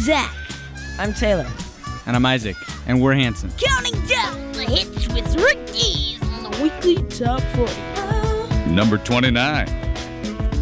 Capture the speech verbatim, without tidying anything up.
Zach. I'm Taylor. And I'm Isaac. And we're Hanson. Counting down the hits with Rick Dees on the Weekly Top forty. Number twenty-nine.